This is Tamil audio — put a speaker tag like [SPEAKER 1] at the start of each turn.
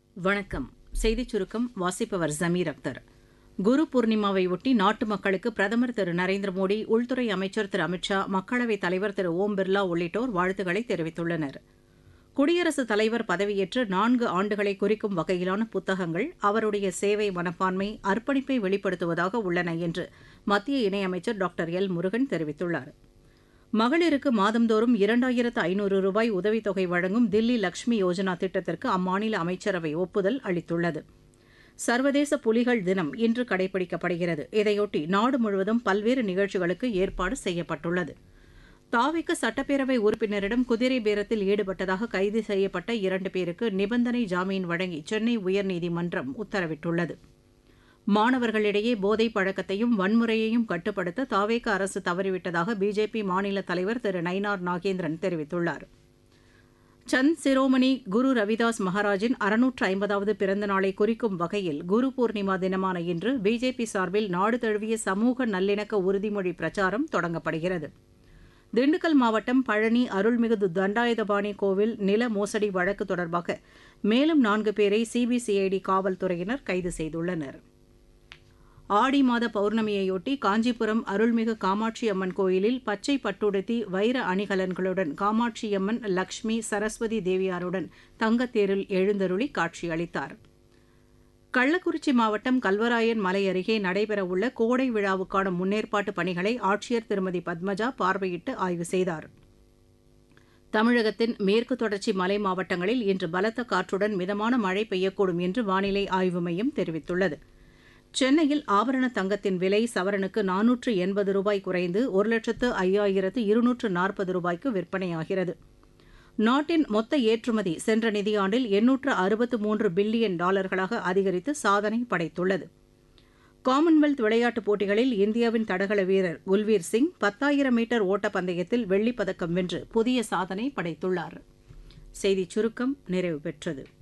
[SPEAKER 1] வணக்கம். செய்திச் சுருக்கம் வாசிப்பவர் ஜமீர் அக்தர். குரு பூர்ணிமாவையொட்டி நாட்டு மக்களுக்கு பிரதமர் திரு நரேந்திர மோடி, உள்துறை அமைச்சர் திரு அமித் ஷா, மக்களவைத் தலைவர் திரு ஓம் பிர்லா உள்ளிட்டோர் வாழ்த்துக்களை தெரிவித்துள்ளனர். குடியரசுத் தலைவர் பதவியேற்று 4 ஆண்டுகளை குறிக்கும் வகையிலான புத்தகங்கள் அவருடைய சேவை மனப்பான்மை, அர்ப்பணிப்பை வெளிப்படுத்துவதாக உள்ளன என்று மத்திய இணையமைச்சர் டாக்டர் எல். முருகன் தெரிவித்துள்ளார். மகளிருக்கு மாதந்தோறும் 2500 ரூபாய் உதவித்தொகை வழங்கும் தில்லி லக்ஷ்மி யோஜனா திட்டத்திற்கு அம்மாநில அமைச்சரவை ஒப்புதல் அளித்துள்ளது. சர்வதேச புலிகள் தினம் இன்று கடைபிடிக்கப்படுகிறது. இதையொட்டி நாடு முழுவதும் பல்வேறு நிகழ்ச்சிகளுக்கு ஏற்பாடு செய்யப்பட்டுள்ளது. தாவிக சட்டப்பேரவை உறுப்பினரிடம் குதிரை பேரத்தில் ஈடுபட்டதாக கைது செய்யப்பட்ட 2 பேருக்கு நிபந்தனை ஜாமீன் வழங்கி சென்னை உயர்நீதிமன்றம் உத்தரவிட்டுள்ளது. மாணவர்களிடையே போதைப் பழக்கத்தையும் வன்முறையையும் கட்டுப்படுத்த தாவேக அரசு தவறிவிட்டதாக பிஜேபி மாநில தலைவர் திரு நயினார் நாகேந்திரன் தெரிவித்துள்ளார். சந்த் சிரோமணி குரு ரவிதாஸ் மகாராஜின் 650வது பிறந்த நாளை குறிக்கும் வகையில் குரு பூர்ணிமா தினமான இன்று பிஜேபி சார்பில் நாடு தழுவிய சமூக நல்லிணக்க உறுதிமொழி பிரச்சாரம் தொடங்கப்படுகிறது. திண்டுக்கல் மாவட்டம் பழனி அருள்மிகு தண்டாயுதபாணி கோவில் நில மோசடி வழக்கு தொடர்பாக மேலும் 4 பேரை சிபிசிஐடி காவல்துறையினர் கைது செய்துள்ளனர். ஆடி மாத பௌர்ணமியையொட்டி காஞ்சிபுரம் அருள்மிகு காமாட்சியம்மன் கோயிலில் பச்சை பட்டுடுத்தி வைர அணிகலன்களுடன் காமாட்சியம்மன், லக்ஷ்மி, சரஸ்வதி தேவியாருடன் தங்கத்தேரில் எழுந்தருளி காட்சியளித்தார். கள்ளக்குறிச்சி மாவட்டம் கல்வராயன் மலை அருகே நடைபெறவுள்ள கோடை விழாவுக்கான முன்னேற்பாட்டு பணிகளை ஆட்சியர் திருமதி பத்மஜா பார்வையிட்டு ஆய்வு செய்தார். தமிழகத்தின் மேற்கு தொடர்ச்சி மலை மாவட்டங்களில் இன்று பலத்த காற்றுடன் மிதமான மழை பெய்யக்கூடும் என்று வானிலை ஆய்வு மையம் தெரிவித்துள்ளது. சென்னையில் ஆபரண தங்கத்தின் விலை சவரனுக்கு 480 ரூபாய் குறைந்து 1,05,240 ரூபாய்க்கு விற்பனையாகிறது. நாட்டின் மொத்த ஏற்றுமதி சென்ற நிதியாண்டில் 863 பில்லியன் டாலர்களாக அதிகரித்து சாதனை படைத்துள்ளது. காமன்வெல்த் விளையாட்டுப் போட்டிகளில் இந்தியாவின் தடகள வீரர் குல்வீர் சிங் 10,000 மீட்டர் ஓட்டப்பந்தயத்தில் வெள்ளிப் பதக்கம் வென்று புதிய சாதனை படைத்துள்ளார். செய்திச் சுருக்கம் நிறைவு பெற்றது.